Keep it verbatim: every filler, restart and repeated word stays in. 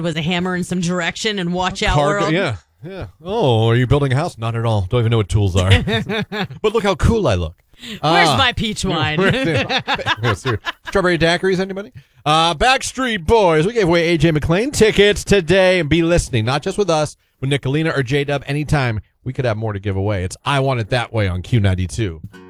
was a hammer and some direction and watch out Cargo, world. yeah, yeah. Oh, are you building a house? Not at all. Don't even know what tools are. But look how cool I look. Where's Uh, my peach wine? Strawberry daiquiris, anybody? Uh, Backstreet Boys. We gave away A J McLean tickets today, and be listening, not just with us, with Nicolina or J-Dub anytime. We could have more to give away. It's I Want It That Way on Q ninety-two.